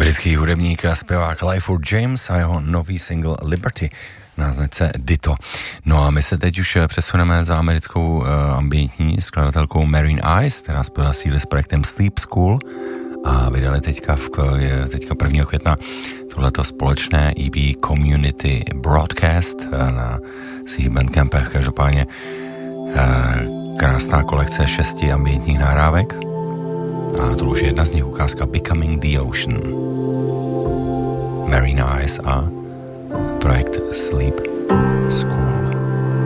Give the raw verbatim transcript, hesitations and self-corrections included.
Britský hudebník a zpěvák Clifford James a jeho nový single Liberty na značce Ditto. No a my se teď už přesuneme za americkou uh, ambientní skladatelkou Marine Eyes, která spěla síly s projektem Sleep School a vydali teďka, v, je teďka prvního května tohleto společné E P Community Broadcast na svých bandcampech. Každopádně uh, krásná kolekce šesti ambientních nahrávek. A to už je jedna z nich, ukázka Becoming the Ocean. Marine Eyes a projekt Sleep School.